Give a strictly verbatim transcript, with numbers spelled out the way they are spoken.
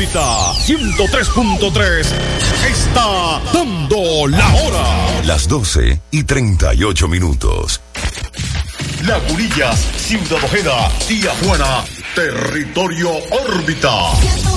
órbita ciento tres punto tres está dando la hora. Las doce y treinta y ocho minutos. Lagunillas, Ciudad Ojeda, Tijuana, territorio órbita.